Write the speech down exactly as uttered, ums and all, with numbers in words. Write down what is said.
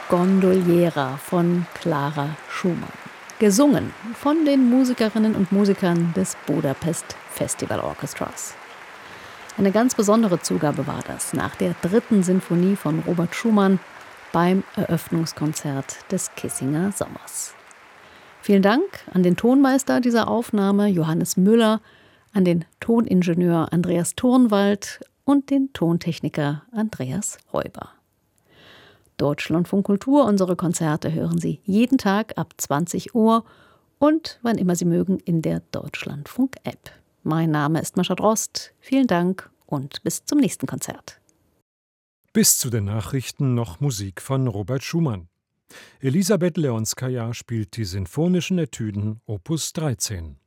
Gondoliera von Clara Schumann. Gesungen von den Musikerinnen und Musikern des Budapest Festival Orchestras. Eine ganz besondere Zugabe war das nach der dritten Sinfonie von Robert Schumann beim Eröffnungskonzert des Kissinger Sommers. Vielen Dank an den Tonmeister dieser Aufnahme, Johannes Müller, an den Toningenieur Andreas Turnwald und den Tontechniker Andreas Räuber. Deutschlandfunk Kultur, unsere Konzerte hören Sie jeden Tag ab zwanzig Uhr und wann immer Sie mögen in der Deutschlandfunk-App. Mein Name ist Mascha Drost. Vielen Dank und bis zum nächsten Konzert. Bis zu den Nachrichten noch Musik von Robert Schumann. Elisabeth Leonskaja spielt die sinfonischen Etüden Opus dreizehn.